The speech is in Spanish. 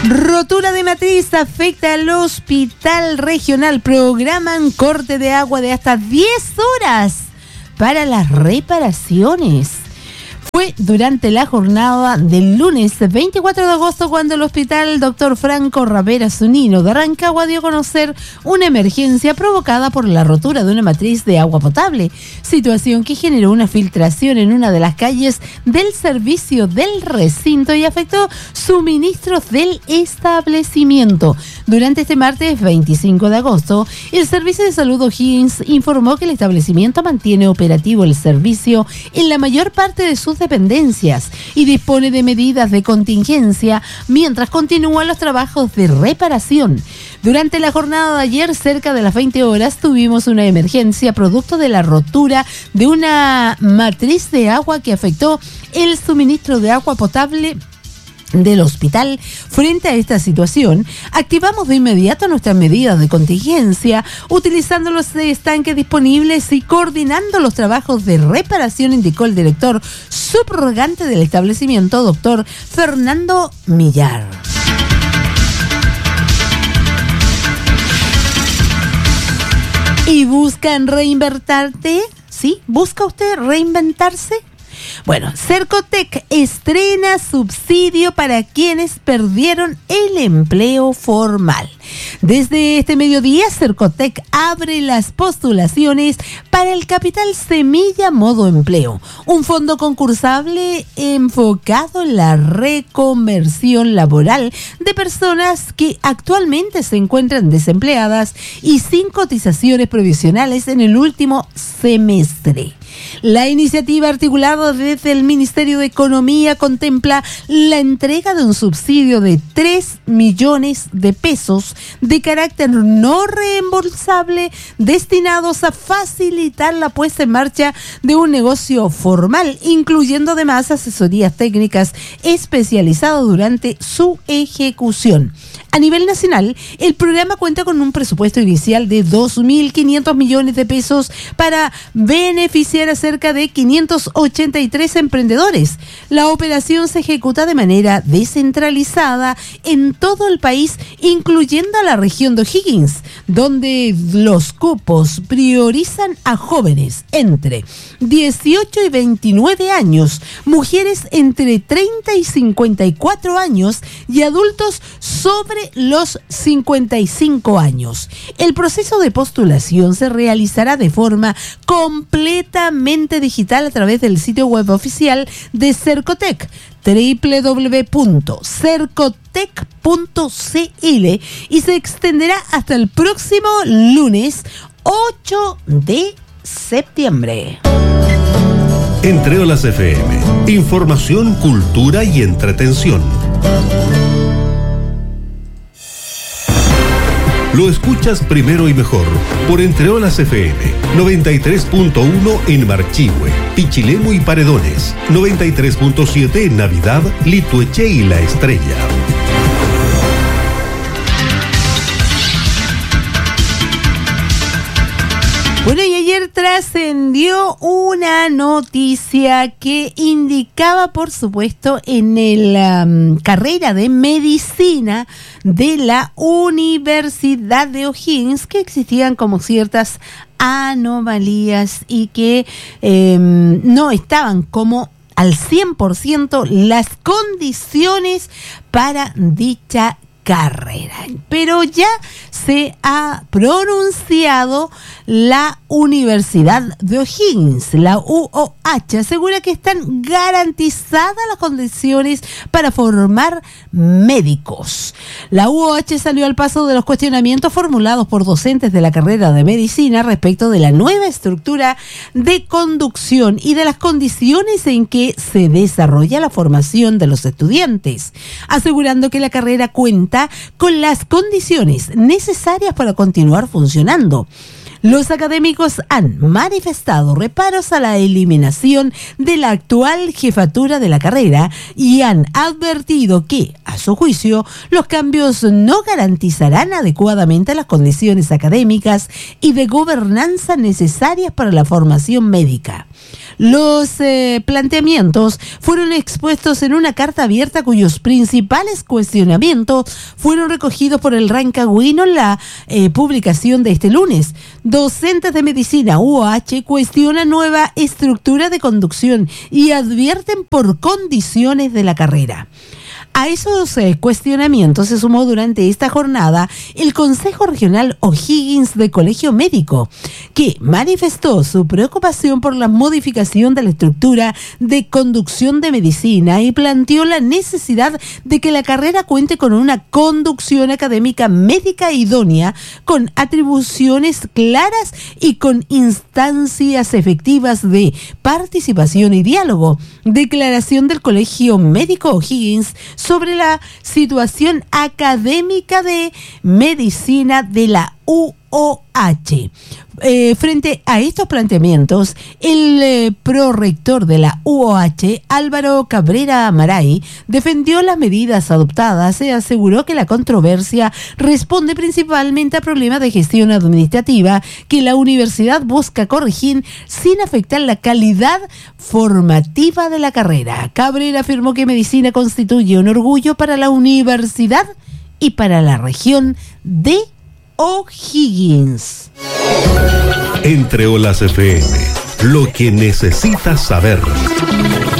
Rotura de matriz afecta al hospital regional. Programan corte de agua de hasta 10 horas para las reparaciones. Fue durante la jornada del lunes 24 de agosto cuando el hospital Dr. Franco Ravera Zunino de Rancagua dio a conocer una emergencia provocada por la rotura de una matriz de agua potable, situación que generó una filtración en una de las calles del servicio del recinto y afectó suministros del establecimiento. Durante este martes 25 de agosto, el Servicio de Salud O'Higgins informó que el establecimiento mantiene operativo el servicio en la mayor parte de sus dependencias y dispone de medidas de contingencia mientras continúan los trabajos de reparación. Durante la jornada de ayer, cerca de las 20 horas, tuvimos una emergencia producto de la rotura de una matriz de agua que afectó el suministro de agua potable del hospital. Frente a esta situación, activamos de inmediato nuestras medidas de contingencia, utilizando los estanques disponibles y coordinando los trabajos de reparación, indicó el director subrogante del establecimiento, doctor Fernando Millar. ¿Y buscan reinvertirte? ¿Sí? ¿Busca usted reinventarse? Bueno, Cercotec estrena subsidio para quienes perdieron el empleo formal. Desde este mediodía, Cercotec abre las postulaciones para el Capital Semilla Modo Empleo, un fondo concursable enfocado en la reconversión laboral de personas que actualmente se encuentran desempleadas y sin cotizaciones provisionales en el último semestre. La iniciativa articulada desde el Ministerio de Economía contempla la entrega de un subsidio de 3 millones de pesos de carácter no reembolsable destinados a facilitar la puesta en marcha de un negocio formal, incluyendo además asesorías técnicas especializadas durante su ejecución. A nivel nacional, el programa cuenta con un presupuesto inicial de 2.500 millones de pesos para beneficiar a cerca de 583 emprendedores. La operación se ejecuta de manera descentralizada en todo el país, incluyendo a la región de O'Higgins, donde los cupos priorizan a jóvenes entre 18 y 29 años, mujeres entre 30 y 54 años y adultos sobre los 55 años. El proceso de postulación se realizará de forma completamente digital a través del sitio web oficial de Cercotec, www.cercotec.cl, y se extenderá hasta el próximo lunes 8 de septiembre. Entre Olas FM, información, cultura y entretención. Lo escuchas primero y mejor por Entre Olas FM, 93.1 en Marchihue, Pichilemu y Paredones, 93.7 en Navidad, Litueche y La Estrella. Bueno, y ayer trascendió una noticia que indicaba, por supuesto, en la carrera de medicina de la Universidad de O'Higgins, que existían como ciertas anomalías y que no estaban como al 100% las condiciones para dicha carrera. Pero ya se ha pronunciado la Universidad de O'Higgins, la UOH, asegura que están garantizadas las condiciones para formar médicos. La UOH salió al paso de los cuestionamientos formulados por docentes de la carrera de medicina respecto de la nueva estructura de conducción y de las condiciones en que se desarrolla la formación de los estudiantes, asegurando que la carrera cuenta con las condiciones necesarias para continuar funcionando. Los académicos han manifestado reparos a la eliminación de la actual jefatura de la carrera y han advertido que, a su juicio, los cambios no garantizarán adecuadamente las condiciones académicas y de gobernanza necesarias para la formación médica. Los planteamientos fueron expuestos en una carta abierta cuyos principales cuestionamientos fueron recogidos por el Rancagüino en la publicación de este lunes. Docentes de medicina UOH cuestionan nueva estructura de conducción y advierten por condiciones de la carrera. A esos cuestionamientos se sumó durante esta jornada el Consejo Regional O'Higgins de Colegio Médico, que manifestó su preocupación por la modificación de la estructura de conducción de medicina y planteó la necesidad de que la carrera cuente con una conducción académica médica idónea, con atribuciones claras y con instancias efectivas de participación y diálogo. Declaración del Colegio Médico O'Higgins sobre la situación académica de medicina de la UOH. Frente a estos planteamientos, el prorector de la UOH, Álvaro Cabrera Maray, defendió las medidas adoptadas y aseguró que la controversia responde principalmente a problemas de gestión administrativa que la universidad busca corregir sin afectar la calidad formativa de la carrera. Cabrera afirmó que medicina constituye un orgullo para la universidad y para la región de O'Higgins. Entre Olas FM, lo que necesitas saber.